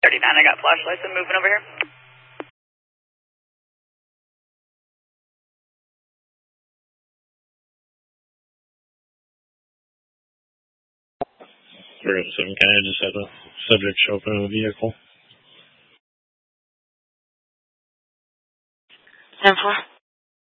39, I got flashlights. I'm moving over here. Can I just have a subject show up in a vehicle? 10-4.